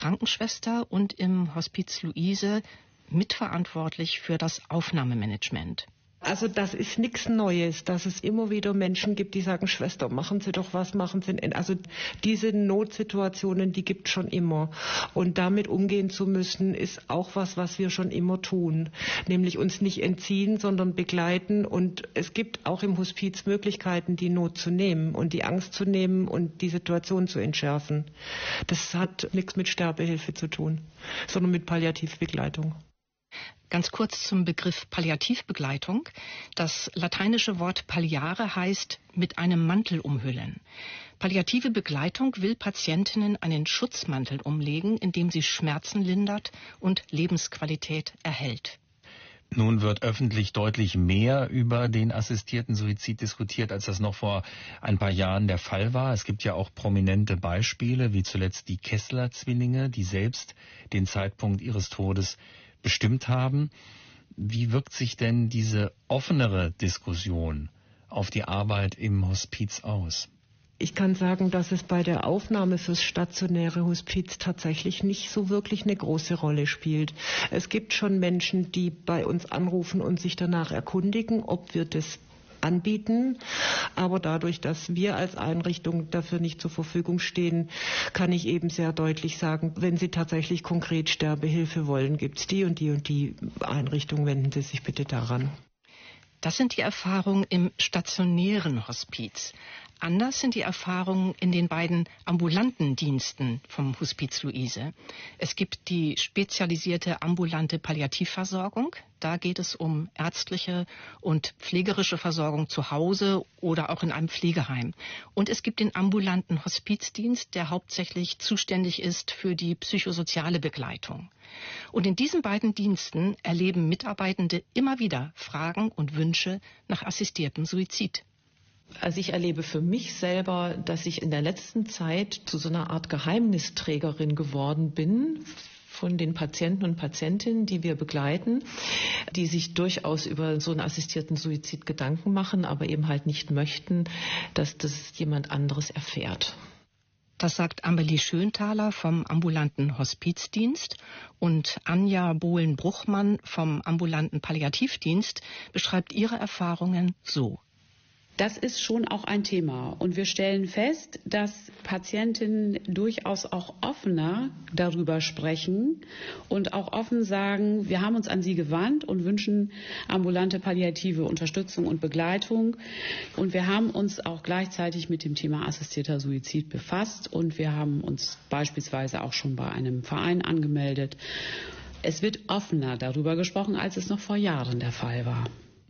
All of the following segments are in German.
Krankenschwester und im Hospiz Luise mitverantwortlich für das Aufnahmemanagement. Also das ist nichts Neues, dass es immer wieder Menschen gibt, die sagen, Schwester, machen Sie doch was, machen Sie. Also diese Notsituationen, die gibt es schon immer. Und damit umgehen zu müssen, ist auch was wir schon immer tun. Nämlich uns nicht entziehen, sondern begleiten. Und es gibt auch im Hospiz Möglichkeiten, die Not zu nehmen und die Angst zu nehmen und die Situation zu entschärfen. Das hat nichts mit Sterbehilfe zu tun, sondern mit Palliativbegleitung. Ganz kurz zum Begriff Palliativbegleitung. Das lateinische Wort palliare heißt mit einem Mantel umhüllen. Palliative Begleitung will Patientinnen einen Schutzmantel umlegen, indem sie Schmerzen lindert und Lebensqualität erhält. Nun wird öffentlich deutlich mehr über den assistierten Suizid diskutiert, als das noch vor ein paar Jahren der Fall war. Es gibt ja auch prominente Beispiele, wie zuletzt die Kessler-Zwillinge, die selbst den Zeitpunkt ihres Todes bestimmt haben. Wie wirkt sich denn diese offenere Diskussion auf die Arbeit im Hospiz aus? Ich kann sagen, dass es bei der Aufnahme fürs stationäre Hospiz tatsächlich nicht so wirklich eine große Rolle spielt. Es gibt schon Menschen, die bei uns anrufen und sich danach erkundigen, ob wir das anbieten. Aber dadurch, dass wir als Einrichtung dafür nicht zur Verfügung stehen, kann ich eben sehr deutlich sagen, wenn Sie tatsächlich konkret Sterbehilfe wollen, gibt es die und die Einrichtung, wenden Sie sich bitte daran. Das sind die Erfahrungen im stationären Hospiz. Anders sind die Erfahrungen in den beiden ambulanten Diensten vom Hospiz Luise. Es gibt die spezialisierte ambulante Palliativversorgung. Da geht es um ärztliche und pflegerische Versorgung zu Hause oder auch in einem Pflegeheim. Und es gibt den ambulanten Hospizdienst, der hauptsächlich zuständig ist für die psychosoziale Begleitung. Und in diesen beiden Diensten erleben Mitarbeitende immer wieder Fragen und Wünsche nach assistiertem Suizid. Also ich erlebe für mich selber, dass ich in der letzten Zeit zu so einer Art Geheimnisträgerin geworden bin von den Patienten und Patientinnen, die wir begleiten, die sich durchaus über so einen assistierten Suizid Gedanken machen, aber eben halt nicht möchten, dass das jemand anderes erfährt. Das sagt Amelie Schönthaler vom ambulanten Hospizdienst und Anja Bohlen-Bruchmann vom ambulanten Palliativdienst beschreibt ihre Erfahrungen so. Das ist schon auch ein Thema. Und wir stellen fest, dass Patientinnen durchaus auch offener darüber sprechen und auch offen sagen, wir haben uns an Sie gewandt und wünschen ambulante palliative Unterstützung und Begleitung. Und wir haben uns auch gleichzeitig mit dem Thema assistierter Suizid befasst und wir haben uns beispielsweise auch schon bei einem Verein angemeldet. Es wird offener darüber gesprochen, als es noch vor Jahren der Fall war.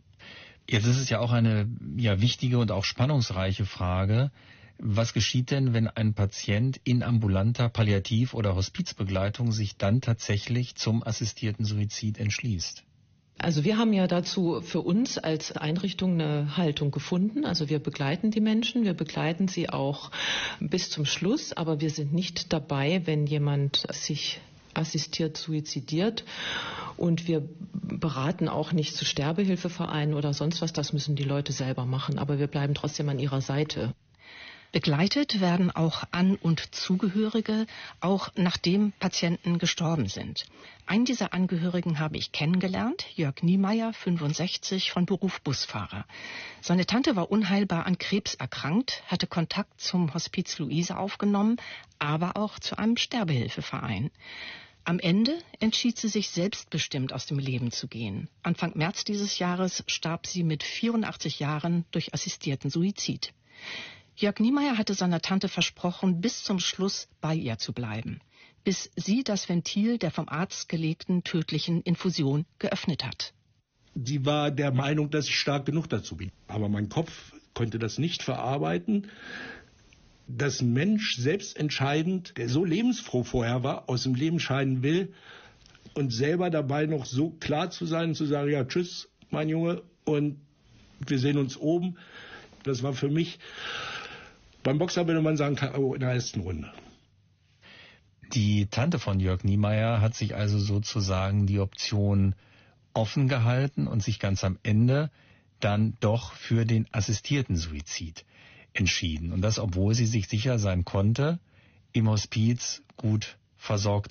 Jetzt ist es ja auch eine wichtige und auch spannungsreiche Frage. Was geschieht denn, wenn ein Patient in ambulanter Palliativ- oder Hospizbegleitung sich dann tatsächlich zum assistierten Suizid entschließt? Also wir haben ja dazu für uns als Einrichtung eine Haltung gefunden. Also wir begleiten die Menschen, wir begleiten sie auch bis zum Schluss, aber wir sind nicht dabei, wenn jemand sich assistiert suizidiert. Und wir beraten auch nicht zu Sterbehilfevereinen oder sonst was. Das müssen die Leute selber machen. Aber wir bleiben trotzdem an ihrer Seite. Begleitet werden auch An- und Zugehörige, auch nachdem Patienten gestorben sind. Einen dieser Angehörigen habe ich kennengelernt, Jörg Niemeyer, 65, von Beruf Busfahrer. Seine Tante war unheilbar an Krebs erkrankt, hatte Kontakt zum Hospiz Luise aufgenommen, aber auch zu einem Sterbehilfeverein. Am Ende entschied sie sich selbstbestimmt aus dem Leben zu gehen. Anfang März dieses Jahres starb sie mit 84 Jahren durch assistierten Suizid. Jörg Niemeyer hatte seiner Tante versprochen, bis zum Schluss bei ihr zu bleiben, bis sie das Ventil der vom Arzt gelegten tödlichen Infusion geöffnet hat. Sie war der Meinung, dass ich stark genug dazu bin. Aber mein Kopf konnte das nicht verarbeiten, dass ein Mensch selbstentscheidend, der so lebensfroh vorher war, aus dem Leben scheiden will und selber dabei noch so klar zu sein und zu sagen, ja, tschüss, mein Junge, und wir sehen uns oben. Das war für mich, beim Boxer würde man sagen, in der ersten Runde. Die Tante von Jörg Niemeyer hat sich also sozusagen die Option offen gehalten und sich ganz am Ende dann doch für den assistierten Suizid entschieden. Und das, obwohl sie sich sicher sein konnte, im Hospiz gut versorgt